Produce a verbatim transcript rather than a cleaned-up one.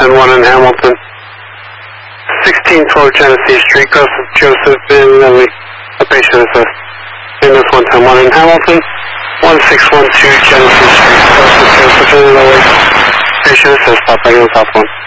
ten one in Hamilton. sixteen twelve Genesee Street, Joseph, Joseph in Lily, a patient assist. Windows one ten one in Hamilton, one six one two Genesee Street, Joseph, Joseph in Lily, patient assist, stop by on top one.